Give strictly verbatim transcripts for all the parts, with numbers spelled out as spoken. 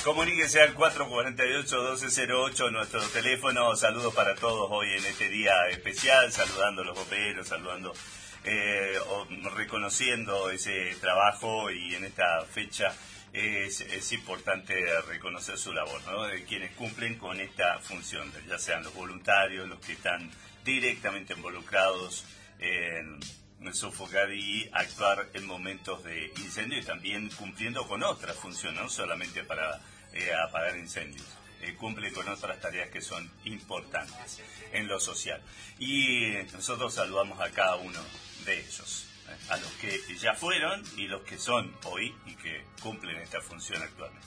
Comuníquese al cuatro cuatro ocho, doce cero ocho, nuestro teléfono. Saludos para todos hoy en este día especial, saludando a los bomberos, saludando, eh, o, reconociendo ese trabajo, y en esta fecha es, es importante reconocer su labor, ¿no? De quienes cumplen con esta función, ya sean los voluntarios, los que están directamente involucrados en sofocar y actuar en momentos de incendio, y también cumpliendo con otras funciones, no solamente para eh, apagar incendios, eh, cumple con otras tareas que son importantes en lo social. Y nosotros saludamos a cada uno de ellos, eh, a los que ya fueron y los que son hoy y que cumplen esta función actualmente.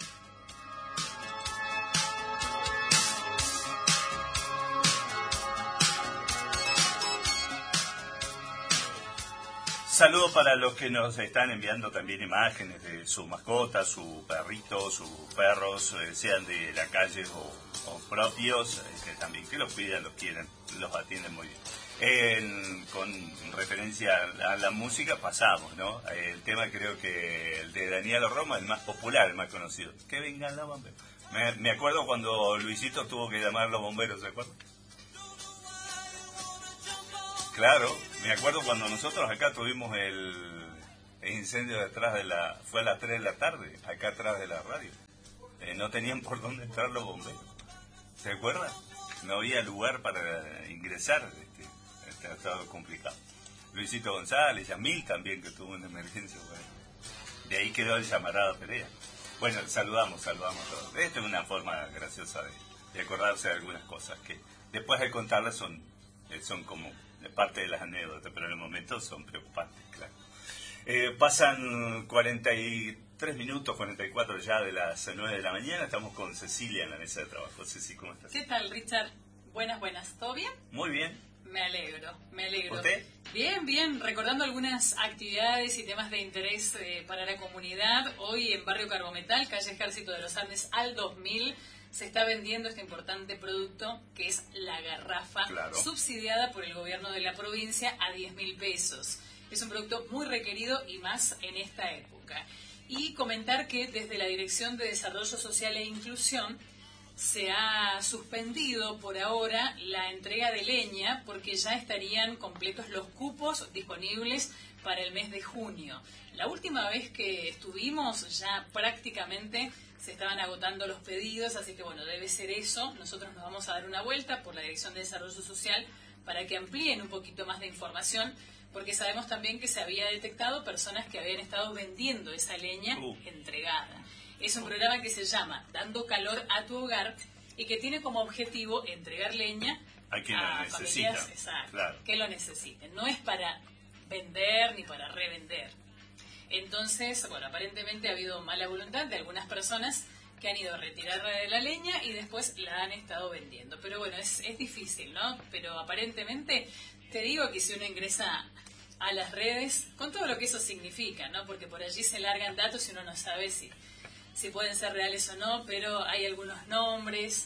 Saludos para los que nos están enviando también imágenes de sus mascotas, sus perritos, sus perros, eh, sean de la calle o, o propios, eh, que también que los cuidan, los quieren, los atienden muy bien. Eh, con referencia a la música pasamos, ¿no? El tema creo que el de Daniel Roma, el más popular, el más conocido. Que vengan los bomberos. Me, me acuerdo cuando Luisito tuvo que llamar a los bomberos, ¿se acuerdan? Claro, me acuerdo cuando nosotros acá tuvimos el, el incendio detrás de la... Fue a las tres de la tarde, acá atrás de la radio. Eh, no tenían por dónde entrar los bomberos. ¿Se acuerdan? No había lugar para ingresar. Este, este estado complicado. Luisito González, Yamil también, que tuvo una emergencia. Bueno, de ahí quedó el llamarado Perea. Bueno, saludamos, saludamos a todos. Esta es una forma graciosa de, de acordarse de algunas cosas que después de contarlas son, son como... de parte de las anécdotas, pero en el momento son preocupantes, claro. Eh, pasan cuarenta y tres minutos, cuarenta y cuatro ya de las nueve de la mañana. Estamos con Cecilia en la mesa de trabajo. Ceci, ¿cómo estás? ¿Qué tal, Richard? Buenas, buenas. ¿Todo bien? Muy bien. Me alegro, me alegro. ¿Usted? Bien, bien. Recordando algunas actividades y temas de interés eh, para la comunidad. Hoy en Barrio Carbometal, calle Ejército de los Andes, al dos mil... se está vendiendo este importante producto que es la garrafa, claro, subsidiada por el gobierno de la provincia a diez mil pesos. Es un producto muy requerido y más en esta época. Y comentar que desde la Dirección de Desarrollo Social e Inclusión se ha suspendido por ahora la entrega de leña porque ya estarían completos los cupos disponibles para el mes de junio. La última vez que estuvimos ya prácticamente se estaban agotando los pedidos, así que bueno, debe ser eso. Nosotros nos vamos a dar una vuelta por la Dirección de Desarrollo Social para que amplíen un poquito más de información, porque sabemos también que se había detectado personas que habían estado vendiendo esa leña uh. entregada. Es un programa que se llama Dando Calor a tu Hogar y que tiene como objetivo entregar leña a, quien a lo familias necesita. Exacto, claro. que lo necesiten. No es para vender ni para revender. Entonces, bueno, aparentemente ha habido mala voluntad de algunas personas que han ido a retirar la leña y después la han estado vendiendo. Pero bueno, es, es difícil, ¿no? Pero aparentemente, te digo que si uno ingresa a las redes, con todo lo que eso significa, ¿no? Porque por allí se largan datos y uno no sabe si, si pueden ser reales o no, pero hay algunos nombres,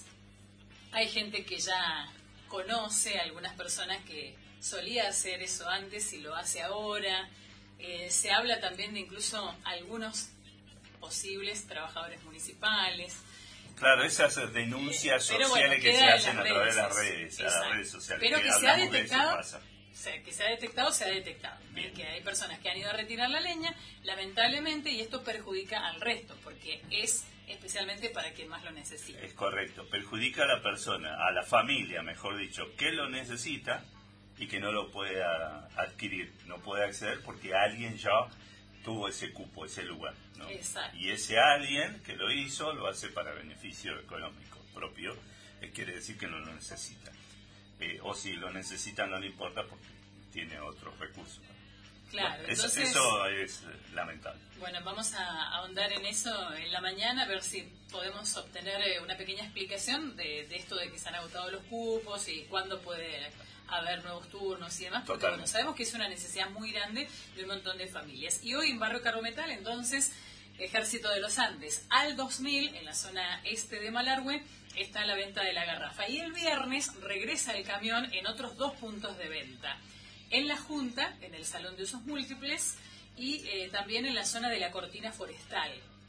hay gente que ya conoce, algunas personas que solía hacer eso antes y lo hace ahora. Eh, se habla también de incluso algunos posibles trabajadores municipales. Claro, esas denuncias Pero sociales bueno, que se hacen a redes, través de las redes, a exacto, las redes sociales. Pero que, que se ha hablamos de detectado, eso, o sea, que se ha detectado, se ha detectado. Bien. Que hay personas que han ido a retirar la leña, lamentablemente, y esto perjudica al resto, porque es especialmente para quien más lo necesita. Es correcto, perjudica a la persona, a la familia, mejor dicho, que lo necesita y que no lo puede adquirir, no puede acceder porque alguien ya tuvo ese cupo, ese lugar, ¿no? Exacto. Y ese alguien que lo hizo lo hace para beneficio económico propio, eh, quiere decir que no lo necesita. Eh, o si lo necesita no le importa porque tiene otros recursos, ¿no? Claro, bueno, entonces, eso, eso es lamentable. Bueno, vamos a ahondar en eso en la mañana, a ver si podemos obtener una pequeña explicación de, de esto de que se han agotado los cupos y cuándo puede haber nuevos turnos y demás, porque Totalmente. bueno, sabemos que es una necesidad muy grande de un montón de familias. Y hoy en Barrio Carbometal, entonces, Ejército de los Andes, al dos mil, en la zona este de Malargüe, está la venta de la garrafa. Y el viernes regresa el camión en otros dos puntos de venta. En la Junta, en el Salón de Usos Múltiples, y eh, también en la zona de la Cortina Forestal.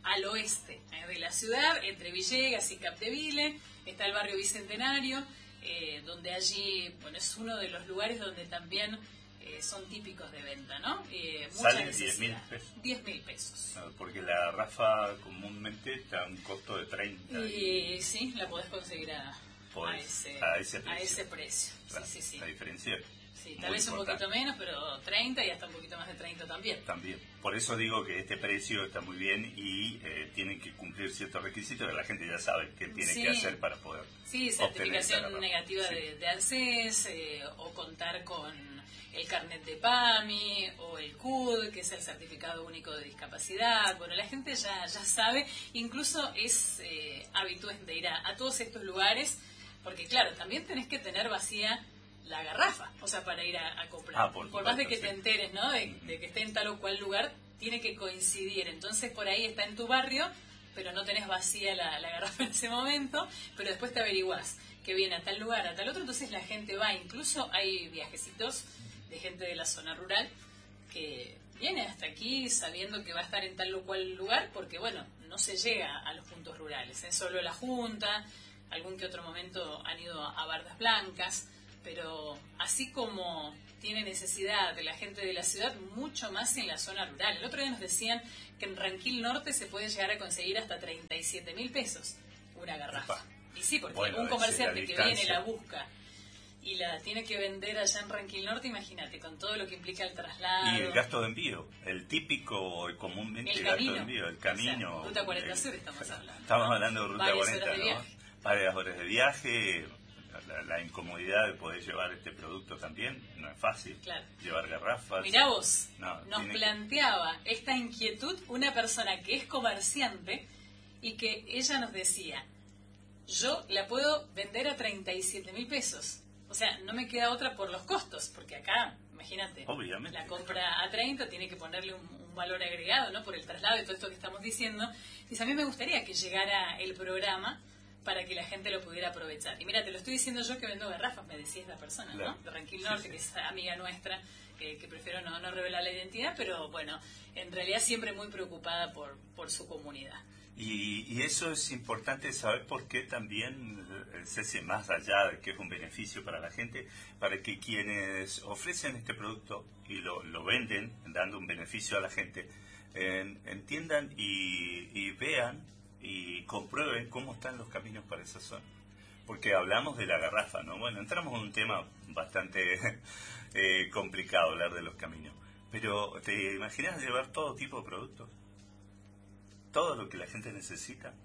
al oeste eh, de la ciudad, entre Villegas y Capdeville. Está el barrio Bicentenario, eh, donde allí, bueno, es uno de los lugares donde también eh, son típicos de venta, ¿no? Eh, ¿Salen diez mil pesos? diez mil pesos. No, porque la garrafa comúnmente está a un costo de treinta. Y, y sí, la podés conseguir a, podés, a, ese, a ese precio. A ese precio. Claro, sí, sí, sí. La diferencia. Sí, tal vez importante. Un poquito menos, pero treinta y hasta un poquito más de treinta también. También. Por eso digo que este precio está muy bien y eh, tienen que cumplir ciertos requisitos que la gente ya sabe qué tiene sí. que hacer para poder. Sí, certificación negativa sí. de, de ANSES, eh, o contar con el carnet de PAMI, o el C U D, que es el Certificado Único de Discapacidad. Bueno, la gente ya, ya sabe, incluso es eh, habitual de ir a, a todos estos lugares, porque claro, también tenés que tener vacía la garrafa, o sea, para ir a, a comprar. Ah, por, por más de que sí. te enteres, ¿no? De, de que esté en tal o cual lugar, tiene que coincidir. Entonces, por ahí está en tu barrio, pero no tenés vacía la, la garrafa en ese momento, pero después te averiguás que viene a tal lugar, a tal otro, entonces la gente va. Incluso hay viajecitos de gente de la zona rural que viene hasta aquí sabiendo que va a estar en tal o cual lugar, porque, bueno, no se llega a los puntos rurales, es solo la Junta, algún que otro momento han ido a Bardas Blancas, pero así como tiene necesidad de la gente de la ciudad, mucho más en la zona rural. El otro día nos decían que en Ranquil Norte se puede llegar a conseguir hasta treinta y siete mil pesos una garrafa. Opa. Y sí, porque bueno, un comerciante que viene, la busca y la tiene que vender allá en Ranquil Norte, imagínate, con todo lo que implica el traslado. Y el gasto de envío, el típico, comúnmente el gasto camino, de envío, el camino. O sea, Ruta cuarenta Sur estamos hablando. Estamos hablando de Ruta Varias cuarenta, horas de ¿no? viaje. Varias horas de viaje. La, la incomodidad de poder llevar este producto también, no es fácil. Claro. Llevar garrafas. Mirá vos, no, nos planteaba que... esta inquietud una persona que es comerciante y que ella nos decía, yo la puedo vender a treinta y siete mil pesos. O sea, no me queda otra por los costos, porque acá, imagínate, obviamente, la compra a treinta tiene que ponerle un, un valor agregado, ¿no? Por el traslado y todo esto que estamos diciendo. Dice, a mí me gustaría que llegara el programa para que la gente lo pudiera aprovechar. Y mira, te lo estoy diciendo yo que vendo garrafas, me decía esta persona, claro. ¿no? De Ranquil Norte, sí, sí. que es amiga nuestra, que, que prefiero no, no revelar la identidad, pero bueno, en realidad siempre muy preocupada por, por su comunidad. Y, y eso es importante saber por qué también, Ceci, más allá de que es un beneficio para la gente, para que quienes ofrecen este producto y lo, lo venden, dando un beneficio a la gente, en, entiendan y, y vean y comprueben cómo están los caminos para esa zona. Porque hablamos de la garrafa, ¿no? Bueno, entramos en un tema bastante eh, complicado, hablar de los caminos. Pero, ¿te imaginas llevar todo tipo de productos? Todo lo que la gente necesita.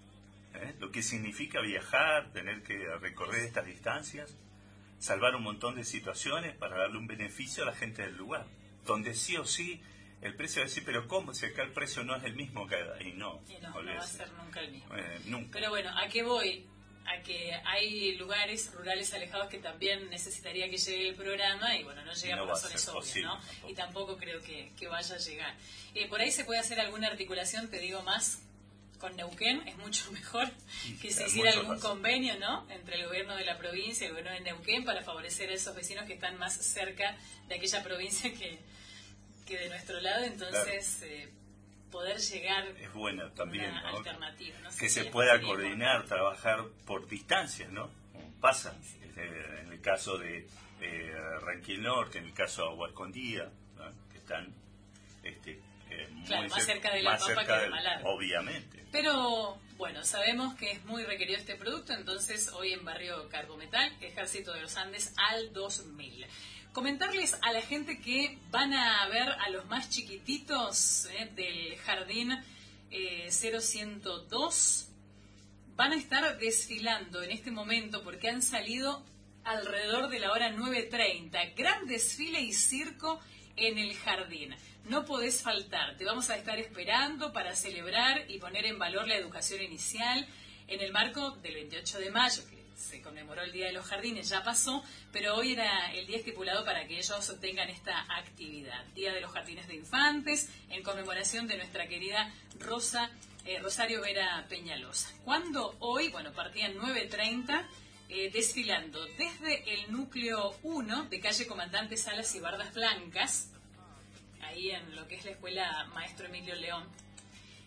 ¿Eh? Lo que significa viajar, tener que recorrer estas distancias, salvar un montón de situaciones para darle un beneficio a la gente del lugar. Donde sí o sí el precio va a decir, pero ¿cómo? Si acá el precio no es el mismo que y no. Y no, no va a ser nunca el mismo. Eh, nunca. Pero bueno, ¿a qué voy? A que hay lugares rurales alejados que también necesitaría que llegue el programa y bueno, no llega no por razones obvias, posible, ¿no? Tampoco. Y tampoco creo que, que vaya a llegar. Eh, por ahí se puede hacer alguna articulación, te digo más, con Neuquén, es mucho mejor sí, que claro, se hiciera algún razón. convenio, ¿no? Entre el gobierno de la provincia y el gobierno de Neuquén para favorecer a esos vecinos que están más cerca de aquella provincia que, que de nuestro lado, entonces... Claro. Eh, poder llegar es buena también, una ¿no? alternativa, ¿no? Que Si se pueda coordinar, por... trabajar por distancias, ¿no? Como pasa sí, sí. en el caso de eh, Ranquil Norte, en el caso de Agua Escondida, ¿no? Que están este, eh, muy claro, más cerca de la La Pampa que de Malar. Obviamente. Pero bueno, sabemos que es muy requerido este producto, entonces hoy en Barrio Carbometal, Ejército de los Andes al dos mil. Comentarles a la gente que van a ver a los más chiquititos eh, del jardín eh, cero ciento dos, van a estar desfilando en este momento porque han salido alrededor de la hora nueve treinta. Gran desfile y circo en el jardín. No podés faltar, te vamos a estar esperando para celebrar y poner en valor la educación inicial en el marco del veintiocho de mayo, que se conmemoró el Día de los Jardines, ya pasó, pero hoy era el día estipulado para que ellos tengan esta actividad. Día de los Jardines de Infantes, en conmemoración de nuestra querida Rosa, eh, Rosario Vera Peñalosa. ¿Cuándo? Hoy, bueno, partían nueve treinta, eh, desfilando desde el núcleo uno de calle Comandante Salas y Bardas Blancas, ahí en lo que es la escuela Maestro Emilio León,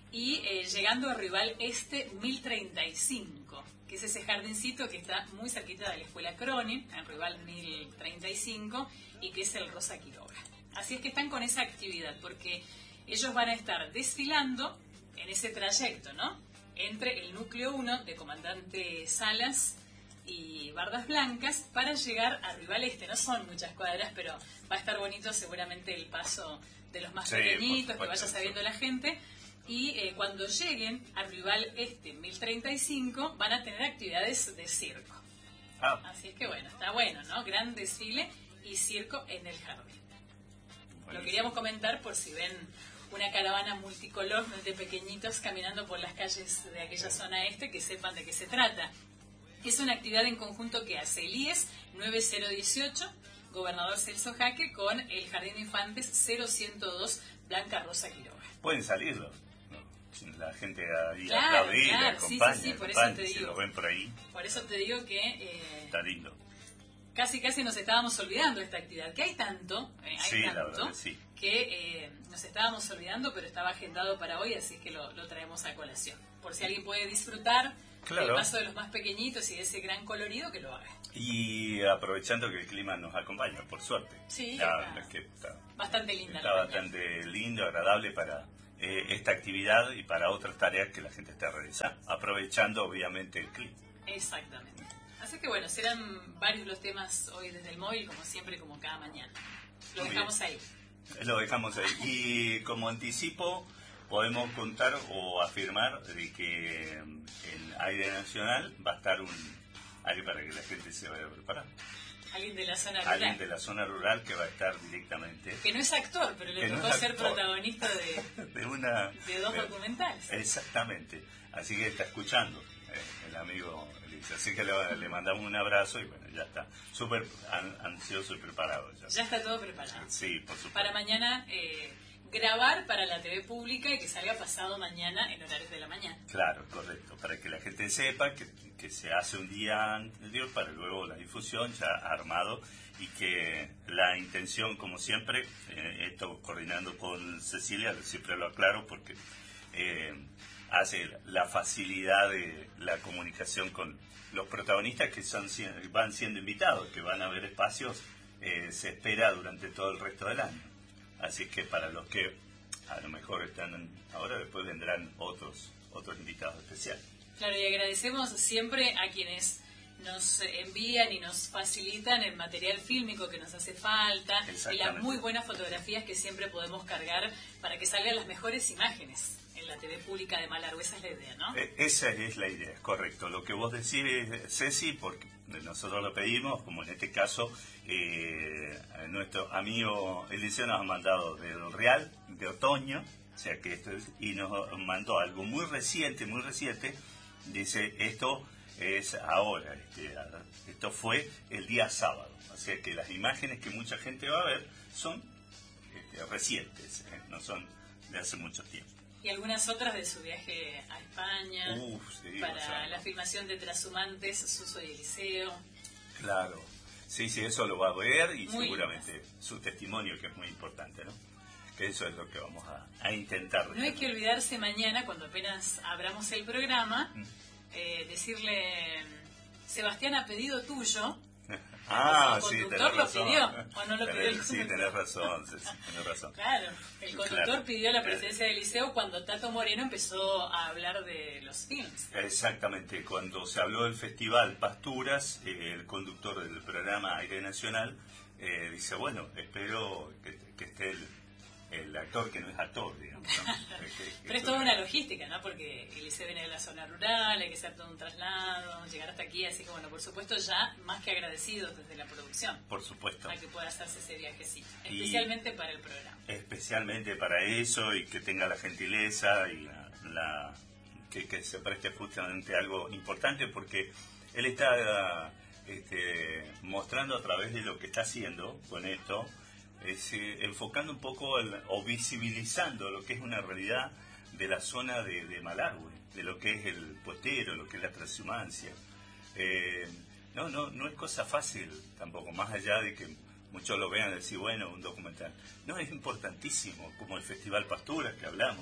y eh, llegando a Rival Este mil treinta y cinco, que es ese jardincito que está muy cerquita de la Escuela Cronin, en Rival mil treinta y cinco, y que es el Rosa Quiroga. Así es que están con esa actividad, porque ellos van a estar desfilando en ese trayecto, ¿no? Entre el núcleo uno de Comandante Salas y Bardas Blancas para llegar a Rival Este. No son muchas cuadras, pero va a estar bonito seguramente el paso de los más sí, pequeñitos, que vaya sabiendo la gente. Y eh, cuando lleguen a Rival Este mil treinta y cinco van a tener actividades de circo. Ah. Así es que bueno, está bueno, ¿no? Gran desfile y circo en el jardín. Buenísimo. Lo queríamos comentar por si ven una caravana multicolor de pequeñitos caminando por las calles de aquella zona este, que sepan de qué se trata. Es una actividad en conjunto que hace el I E S nueve cero dieciocho, Gobernador Celso Jaque, con el Jardín de Infantes cero ciento dos, Blanca Rosa Quiroga. Pueden salirlo, ¿no? La gente ahí claro, aplaudir, claro, acompaña, sí, sí, sí, por acompaña, eso te digo. si lo ven por ahí. Por eso te digo que... Eh, está lindo. Casi, casi nos estábamos olvidando de esta actividad, que hay tanto, eh, hay sí, tanto, la verdad, sí. que eh, nos estábamos olvidando, pero estaba agendado para hoy, así que lo, lo traemos a colación. Por si alguien puede disfrutar claro. del paso de los más pequeñitos y de ese gran colorido, que lo haga. Y aprovechando que el clima nos acompaña, por suerte. Sí, ya, está, es que está bastante linda. Está bastante lindo, agradable para eh, esta actividad y para otras tareas que la gente está realizando, aprovechando obviamente el clima. Exactamente. Así que bueno, serán varios los temas hoy desde el móvil, como siempre, como cada mañana. Lo Muy dejamos bien. ahí. Lo dejamos ahí. Y como anticipo, podemos contar o afirmar de que en Aire Nacional va a estar un área para que la gente se vaya preparando. Alguien de la zona rural. Alguien de la zona rural que va a estar directamente. Que no es actor, pero le que tocó no ser actor. protagonista de, de, una, de dos de, documentales. Exactamente. Así que está escuchando eh, el amigo Elisa. Así que le, le mandamos un abrazo y bueno, ya está. Súper an, ansioso y preparado. Ya. ya está todo preparado. Sí, por supuesto. Para mañana eh, grabar para la T V pública y que salga pasado mañana en horarios de la mañana. Claro, correcto. Para que la gente sepa que, que se hace un día anterior para luego la difusión ya armado y que la intención, como siempre, eh, esto coordinando con Cecilia, siempre lo aclaro porque eh, hace la facilidad de la comunicación con los protagonistas que son van siendo invitados, que van a ver espacios, eh, se espera durante todo el resto del año. Así que para los que a lo mejor están ahora, después vendrán otros otros invitados especiales. Claro, y agradecemos siempre a quienes nos envían y nos facilitan el material fílmico que nos hace falta y las muy buenas fotografías que siempre podemos cargar para que salgan las mejores imágenes en la T V pública de Malargüe. Esa es la idea, ¿no? Eh, esa es la idea, es correcto. Lo que vos decís, Ceci, porque nosotros lo pedimos, como en este caso, eh, nuestro amigo Eliseo nos ha mandado del Real, de otoño, o sea que esto es, y nos mandó algo muy reciente, muy reciente, dice, esto es ahora, este, esto fue el día sábado, o sea que las imágenes que mucha gente va a ver son este, recientes, ¿eh? No son de hace mucho tiempo. Y algunas otras de su viaje a España, Uf, sí, para o sea, la filmación de Trashumantes, Suso y Eliseo. Claro, sí, sí, eso lo va a ver y muy seguramente lindas. Su testimonio, que es muy importante, ¿no? Que eso es lo que vamos a, a intentar. No hay que olvidarse mañana, cuando apenas abramos el programa, mm. eh, decirle, Sebastián, a pedido tuyo. Ah, el sí, conductor tenés lo razón. pidió, o no lo tenés, pidió el Sí, tenés razón, sí, sí, tenés razón. Claro, el conductor claro. pidió la presencia del Liceo cuando Tato Moreno empezó a hablar de los films. Exactamente, cuando se habló del festival Pasturas, eh, el conductor del programa Aire Nacional eh, dice, bueno, espero que, que esté el, el actor que no es actor, digamos, ¿no? que, que Pero es toda una logística, ¿no? Porque el liceo viene de la zona rural, hay que hacer todo un traslado, llegar hasta aquí, así que bueno, por supuesto ya más que agradecidos desde la producción. Por supuesto. A que pueda hacerse ese viajecito, especialmente y para el programa. Especialmente para eso y que tenga la gentileza y la, la que, que se preste justamente algo importante porque él está este, mostrando a través de lo que está haciendo con esto, es, eh, enfocando un poco el, o visibilizando lo que es una realidad de la zona de, de Malargüe, de lo que es el potero, lo que es la transhumancia. Eh, no, no, no es cosa fácil tampoco, más allá de que muchos lo vean y decir, bueno, un documental. No, es importantísimo, como el Festival Pasturas que hablamos,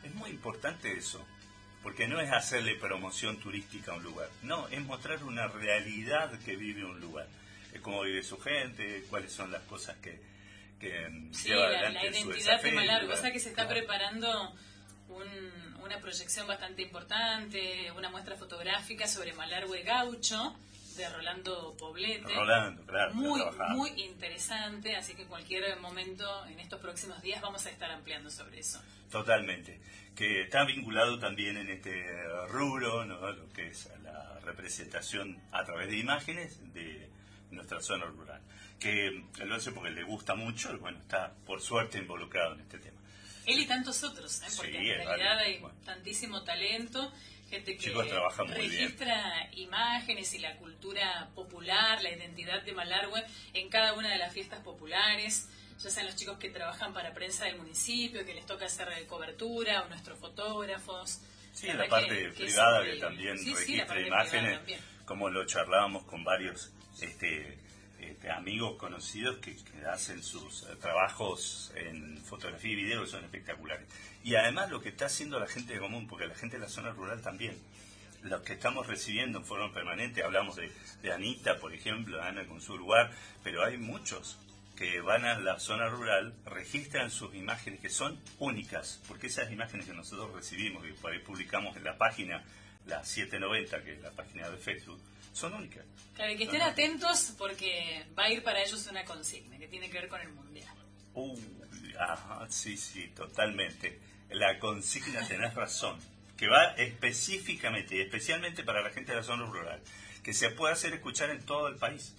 Es muy importante eso, porque no es hacerle promoción turística a un lugar, no, es mostrar una realidad que vive un lugar, es cómo vive su gente, cuáles son las cosas que, que sí, lleva la, adelante la en su identidad de desarrollo. Malargüe, o sea que se está Claro. preparando un, una proyección bastante importante, una muestra fotográfica sobre Malargüe Gaucho, de Rolando Poblete. Rolando, claro. Muy, está muy interesante, así que en cualquier momento, en estos próximos días, vamos a estar ampliando sobre eso. Totalmente. Que está vinculado también en este rubro, ¿no? Lo que es la representación a través de imágenes de nuestra zona rural. Que lo hace porque le gusta mucho y bueno, está por suerte involucrado en este tema. Él y tantos otros, ¿eh? Porque Sí, en es realidad vale. hay Bueno. tantísimo talento, gente que Chicos trabajan muy registra imágenes y la cultura popular, la identidad de Malargüe en cada una de las fiestas populares, ya sean los chicos que trabajan para prensa del municipio, que les toca hacer cobertura, o nuestros fotógrafos. Sí, La la verdad parte que- que es privada que increíble. también Sí, sí, la registra parte privada imágenes, también. como lo charlábamos con varios este, este, amigos conocidos que, que hacen sus eh, trabajos en fotografía y video que son espectaculares. Y además lo que está haciendo la gente de común, porque la gente de la zona rural también, los que estamos recibiendo en forma permanente, hablamos de, de Anita, por ejemplo, Ana con su lugar, pero hay muchos que van a la zona rural, registran sus imágenes que son únicas, porque esas imágenes que nosotros recibimos y por ahí publicamos en la página, la setecientos noventa, que es la página de Facebook, son únicas. Claro, y que estén Ajá. atentos porque va a ir para ellos una consigna que tiene que ver con el Mundial. Uh, ajá, sí, sí, totalmente. La consigna, tenés razón, que va específicamente y especialmente para la gente de la zona rural, que se puede hacer escuchar en todo el país.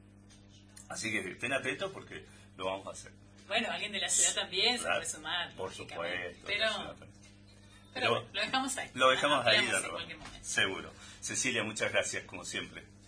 Así que estén atentos porque lo vamos a hacer. Bueno, alguien de la ciudad también se Claro, puede sumar. por lógicamente. supuesto. Pero, la ciudad también. pero Lo- bueno, lo dejamos ahí. Lo dejamos ahí, Ampliamos en Darla. cualquier momento. Seguro. Cecilia, muchas gracias, como siempre.